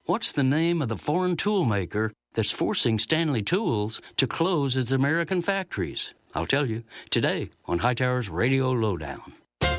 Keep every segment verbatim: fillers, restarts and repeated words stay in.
What's the name of the foreign tool maker that's forcing Stanley Tools to close its American factories? I'll tell you today on Hightower's Radio Lowdown.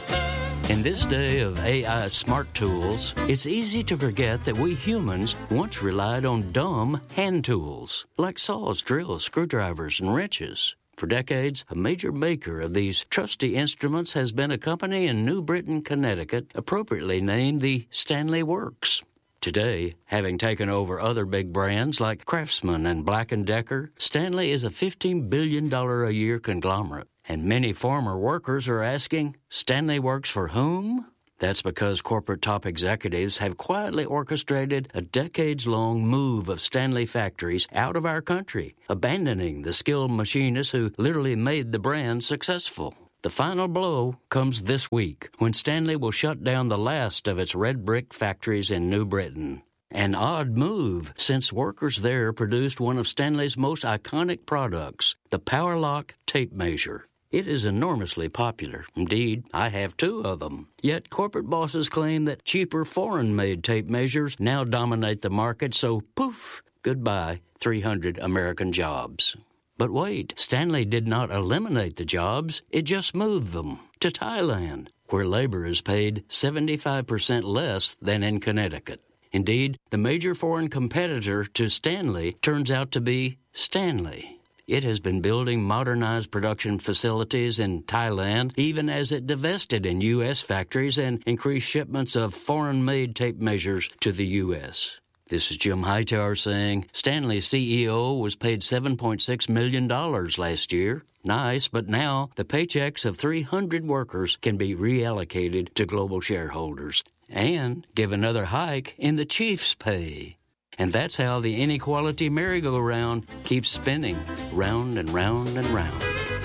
In this day of A I smart tools, it's easy to forget that we humans once relied on dumb hand tools, like saws, drills, screwdrivers, and wrenches. For decades, a major maker of these trusty instruments has been a company in New Britain, Connecticut, appropriately named the Stanley Works. Today, having taken over other big brands like Craftsman and Black and Decker, Stanley is a fifteen billion dollars a year conglomerate. And many former workers are asking, Stanley Works for whom? That's because corporate top executives have quietly orchestrated a decades-long move of Stanley factories out of our country, abandoning the skilled machinists who literally made the brand successful. The final blow comes this week, when Stanley will shut down the last of its red brick factories in New Britain. An odd move, since workers there produced one of Stanley's most iconic products, the PowerLock tape measure. It is enormously popular. Indeed, I have two of them. Yet corporate bosses claim that cheaper foreign-made tape measures now dominate the market, so poof, goodbye, three hundred American jobs. But wait, Stanley did not eliminate the jobs, it just moved them to Thailand, where labor is paid seventy-five percent less than in Connecticut. Indeed, the major foreign competitor to Stanley turns out to be Stanley. It has been building modernized production facilities in Thailand, even as it divested in U S factories and increased shipments of foreign-made tape measures to the U S. This is Jim Hightower saying Stanley's C E O was paid seven point six million dollars last year. Nice, but now the paychecks of three hundred workers can be reallocated to global shareholders and give another hike in the chief's pay. And that's how the inequality merry-go-round keeps spinning round and round and round.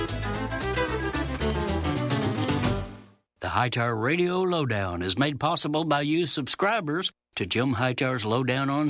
The Hightower Radio Lowdown is made possible by you subscribers to Jim Hightower's Lowdown on